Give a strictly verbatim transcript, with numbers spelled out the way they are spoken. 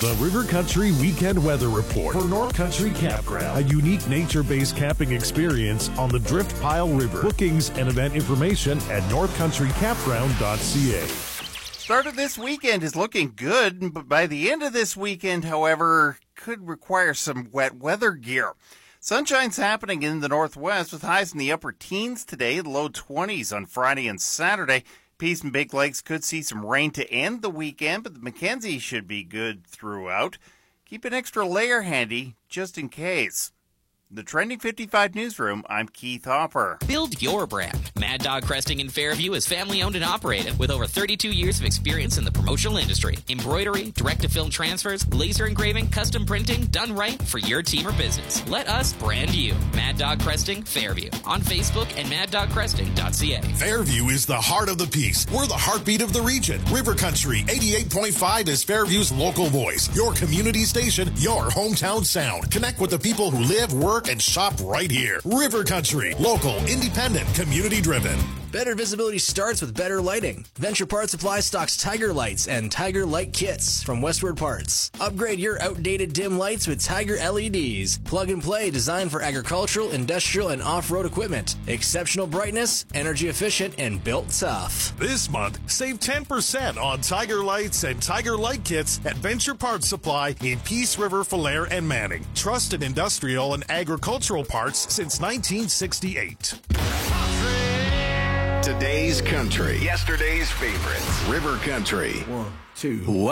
The River Country Weekend Weather Report for North Country Campground, a unique nature-based camping experience on the Drift Pile River. Bookings and event information at north country campground dot c a. Start of this weekend is looking good, but by the end of this weekend, however, could require some wet weather gear. Sunshine's happening in the northwest with highs in the upper teens today, low twenties on Friday and Saturday. Peace and Big Lakes could see some rain to end the weekend, but the Mackenzie should be good throughout. Keep an extra layer handy just in case. The Trending fifty-five Newsroom, I'm Keith Hopper. Build your brand. Mad Dog Cresting in Fairview is family-owned and operated with over thirty-two years of experience in the promotional industry. Embroidery, direct-to-film transfers, laser engraving, custom printing, done right for your team or business. Let us brand you. Mad Dog Cresting, Fairview. On Facebook and mad dog cresting dot c a. Fairview is the heart of the piece. We're the heartbeat of the region. River Country eighty-eight point five is Fairview's local voice. Your community station, your hometown sound. Connect with the people who live, work, and shop right here. River Country, local, independent, community-driven. Better visibility starts with better lighting. Venture Parts Supply stocks Tiger Lights and Tiger Light Kits from Westward Parts. Upgrade your outdated dim lights with Tiger L E Ds. Plug and play, designed for agricultural, industrial, and off-road equipment. Exceptional brightness, energy efficient, and built tough. This month, save ten percent on Tiger Lights and Tiger Light Kits at Venture Parts Supply in Peace River, Falher, and Manning. Trusted industrial and agricultural parts since nineteen sixty-eight. Today's country, yesterday's favorites. River Country. One, two.